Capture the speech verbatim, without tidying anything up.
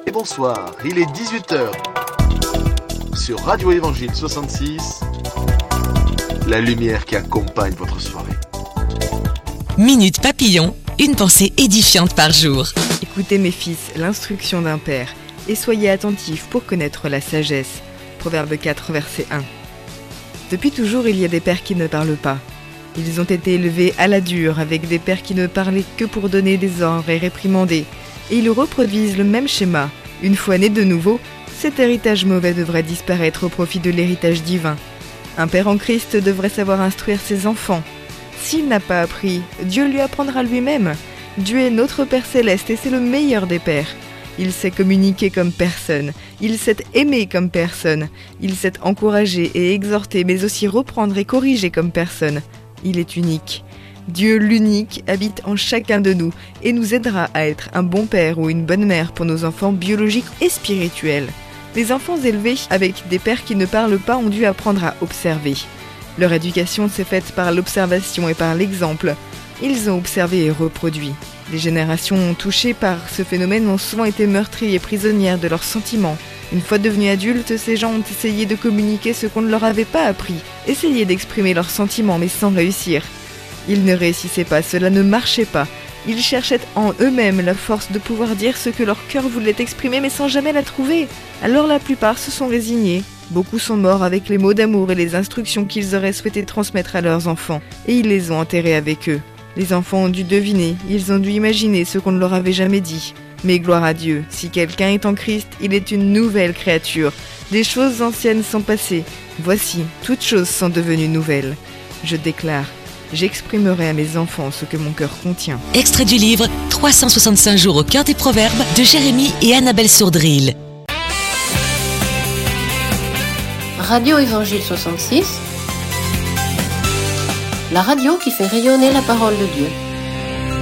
Et bonsoir, il est dix-huit heures. Sur Radio Évangile soixante-six, la lumière qui accompagne votre soirée. Minute Papillon, une pensée édifiante par jour. Écoutez mes fils, l'instruction d'un père, et soyez attentifs pour connaître la sagesse. Proverbe quatre, verset un. Depuis toujours, il y a des pères qui ne parlent pas. Ils ont été élevés à la dure, avec des pères qui ne parlaient que pour donner des ordres et réprimander. Et ils reproduisent le même schéma. Une fois nés de nouveau, cet héritage mauvais devrait disparaître au profit de l'héritage divin. Un père en Christ devrait savoir instruire ses enfants. S'il n'a pas appris, Dieu lui apprendra lui-même. Dieu est notre Père Céleste et c'est le meilleur des pères. Il sait communiquer comme personne, il sait aimer comme personne, il sait encourager et exhorter, mais aussi reprendre et corriger comme personne. Il est unique. Dieu l'unique habite en chacun de nous et nous aidera à être un bon père ou une bonne mère pour nos enfants biologiques et spirituels. Les enfants élevés avec des pères qui ne parlent pas ont dû apprendre à observer. Leur éducation s'est faite par l'observation et par l'exemple. Ils ont observé et reproduit. Les générations touchées par ce phénomène ont souvent été meurtries et prisonnières de leurs sentiments. Une fois devenus adultes, ces gens ont essayé de communiquer ce qu'on ne leur avait pas appris, essayé d'exprimer leurs sentiments mais sans réussir. Ils ne réussissaient pas, cela ne marchait pas. Ils cherchaient en eux-mêmes la force de pouvoir dire ce que leur cœur voulait exprimer mais sans jamais la trouver. Alors la plupart se sont résignés. Beaucoup sont morts avec les mots d'amour et les instructions qu'ils auraient souhaité transmettre à leurs enfants, et ils les ont enterrés avec eux. Les enfants ont dû deviner, ils ont dû imaginer ce qu'on ne leur avait jamais dit. Mais gloire à Dieu, si quelqu'un est en Christ, il est une nouvelle créature. Les choses anciennes sont passées. Voici, toutes choses sont devenues nouvelles. Je déclare, j'exprimerai à mes enfants ce que mon cœur contient. Extrait du livre trois cent soixante-cinq jours au cœur des proverbes de Jérémie et Annabelle Sourdril. Radio Évangile soixante-six, la radio qui fait rayonner la parole de Dieu.